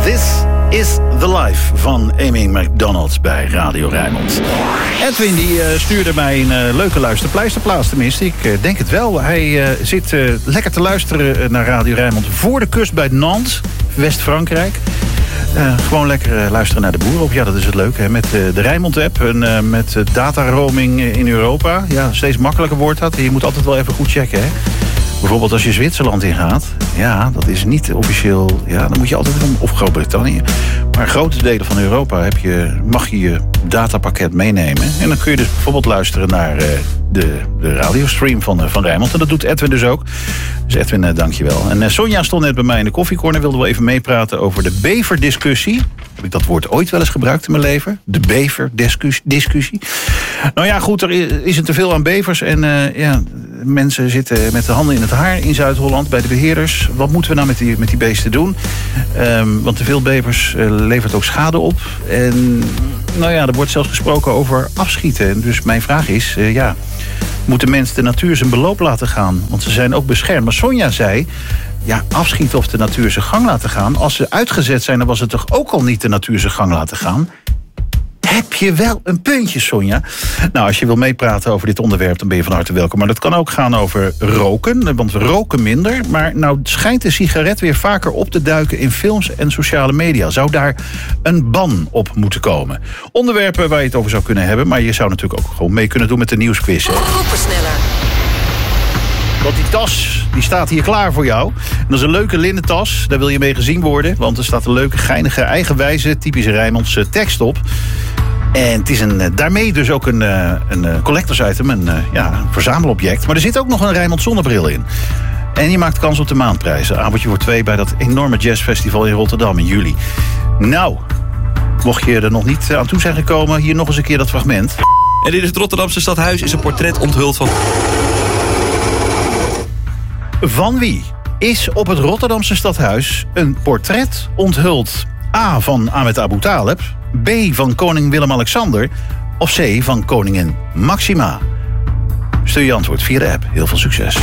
This is the Life van Amy McDonald bij Radio Rijnmond. Edwin die stuurde mij een leuke luisterpleisterplaats, tenminste. Ik denk het wel. Hij zit lekker te luisteren naar Radio Rijnmond voor de kust bij Nantes, West-Frankrijk. Gewoon lekker luisteren naar de boeren op. Ja, dat is het leuke, hè? Met de Rijnmond-app en met dataroaming in Europa. Ja, steeds makkelijker wordt dat. Je moet altijd wel even goed checken, hè? Bijvoorbeeld als je Zwitserland ingaat. Ja, dat is niet officieel. Ja, dan moet je altijd of Groot-Brittannië. Maar grote delen van Europa mag je je datapakket meenemen. En dan kun je dus bijvoorbeeld luisteren naar de radiostream van Rijnmond. En dat doet Edwin dus ook. Dus Edwin, dank je wel. En Sonja stond net bij mij in de koffiecorner. Wilde wel even meepraten over de beverdiscussie. Heb ik dat woord ooit wel eens gebruikt in mijn leven? De beverdiscussie. Nou ja, goed, er is er te veel aan bevers. En mensen zitten met de handen in het haar in Zuid-Holland bij de beheerders. Wat moeten we nou met die beesten doen? Want te veel bevers levert ook schade op. En nou ja, er wordt zelfs gesproken over afschieten. En dus mijn vraag is, moet de mens de natuur zijn beloop laten gaan? Want ze zijn ook beschermd. Maar Sonja zei, ja, afschieten of de natuur zijn gang laten gaan. Als ze uitgezet zijn, dan was het toch ook al niet de natuur zijn gang laten gaan? Heb je wel een puntje, Sonja? Nou, als je wil meepraten over dit onderwerp, dan ben je van harte welkom. Maar dat kan ook gaan over roken, want we roken minder. Maar nou schijnt de sigaret weer vaker op te duiken in films en sociale media. Zou daar een ban op moeten komen? Onderwerpen waar je het over zou kunnen hebben. Maar je zou natuurlijk ook gewoon mee kunnen doen met de nieuwsquiz. Groepensneller. Want die tas, die staat hier klaar voor jou. En dat is een leuke linnen tas. Daar wil je mee gezien worden. Want er staat een leuke, geinige, eigenwijze, typische Rijnmondse tekst op. En het is daarmee dus ook een collectors item, een verzamelobject. Maar er zit ook nog een Rijnmond zonnebril in. En je maakt kans op de maandprijzen. Avondje voor 2 bij dat enorme jazzfestival in Rotterdam in juli. Nou, mocht je er nog niet aan toe zijn gekomen, hier nog eens een keer dat fragment. En in het Rotterdamse stadhuis is een portret onthuld van... Van wie is op het Rotterdamse stadhuis een portret onthuld? A. van Ahmed Abu Taleb, B. van koning Willem-Alexander of C. van koningin Maxima? Stuur je antwoord via de app. Heel veel succes.